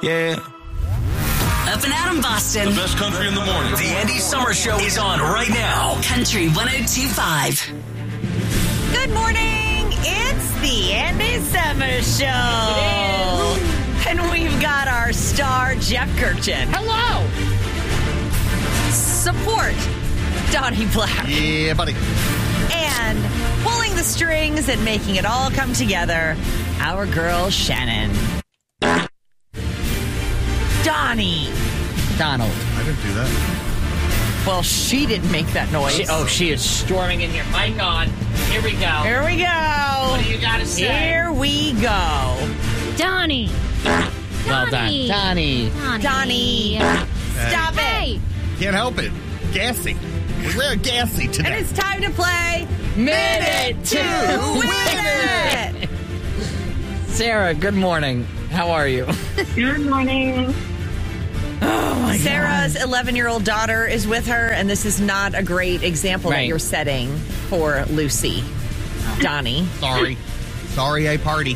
Yeah. Up and Adam Boston. The best country in the morning. The Andy Summer Show is on right now. Country 102.5. Good morning. It's the Andy Summer Show. And we've got our star, Jeff Kirkchin. Hello. Support, Donnie Black. Yeah, buddy. And pulling the strings and making it all come together, our girl, Shannon. Donnie. Donald. I didn't do that. Well, she didn't make that noise. She is storming in here. Mic on. Here we go. Here we go. What do you got to say? Here we go. Donnie. Well done. Donnie. Donnie. Stop it. Can't help it. Gassy. We're real gassy And today. it's time to play Minute to Win It. Sarah, good morning. How are you? Good morning. Sarah's 11-year-old daughter is with her, and this is not a great example that Right. you're setting for Lucy. Donnie. Sorry, I party.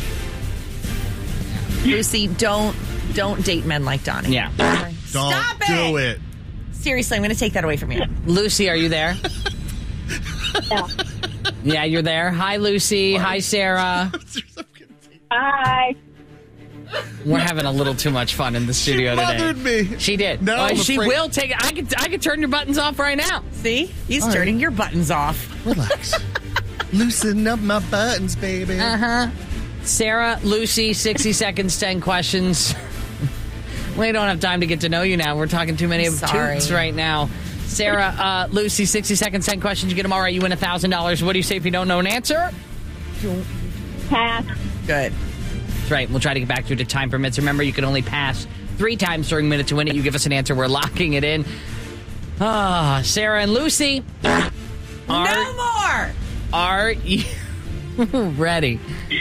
Lucy, don't date men like Donnie. Yeah. Don't Stop do it. Seriously, I'm going to take that away from you. Lucy, are you there? Yeah. Yeah, you're there. Hi, Lucy. Hi, Sarah. Hi. We're having a little too much fun in the studio today. Bothered me. She did. No, I'm she afraid- will take. I could turn your buttons off right now. See? He's turning your buttons off. Relax. Loosen up my buttons, baby. Sarah, Lucy, 60 seconds, 10 questions. We don't have time to get to know you now. We're talking too many of Sorry. toots right now. Sarah, Lucy, 60 seconds, 10 questions. You get them all right, you win $1,000. What do you say if you don't know an answer? Pass. Good. That's right. We'll try to get back to it if time permits. Remember, you can only pass 3 times during Minute to Win It. You give us an answer, we're locking it in. Sarah and Lucy. No more! Are you ready?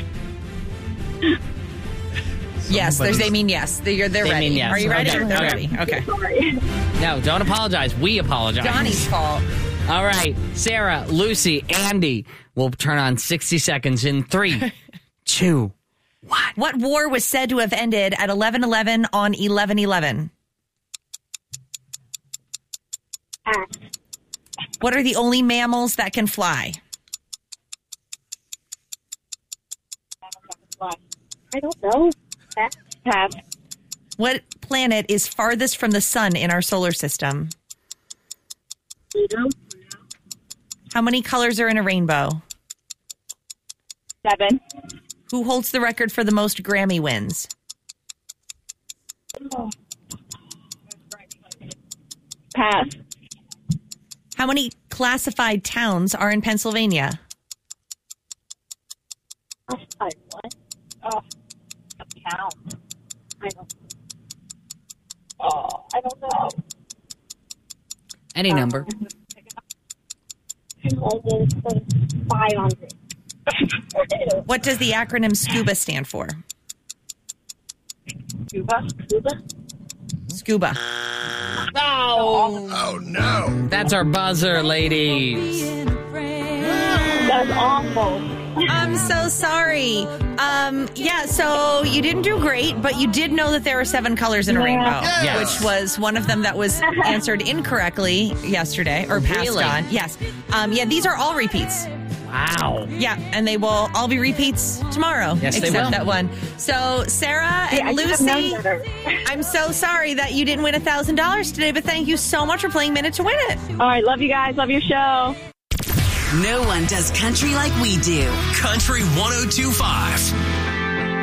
Yes, they mean yes. They're They ready. mean yes. Are you ready? Okay. They're Okay. ready. Okay. Sorry. No, don't apologize. We apologize. Donnie's fault. All right. Sarah, Lucy, Andy. We'll turn on 60 seconds in 3, 2, 1. What war was said to have ended at 11/11 on 11/11? Pass. What are the only mammals that can fly? I don't know. Pass. What planet is farthest from the sun in our solar system? Pluto. How many colors are in a rainbow? 7. Who holds the record for the most Grammy wins? Pass. How many classified towns are in Pennsylvania? What? Oh, a count. I don't know. Any number. 500. What does the acronym SCUBA stand for? Cuba. SCUBA. Oh, no. That's our buzzer, ladies. That's awful. I'm so sorry. So you didn't do great, but you did know that there are 7 colors in a rainbow, Yes. which was one of them that was answered incorrectly yesterday or passed Really? on. Yes. These are all repeats. Wow. Yeah, and they will all be repeats tomorrow. Yes, they except will. that one. So, Sarah and I should have known Lucy, better. I'm so sorry that you didn't win $1,000 today, but thank you so much for playing Minute to Win It. All right, love you guys. Love your show. No one does country like we do. Country 102.5.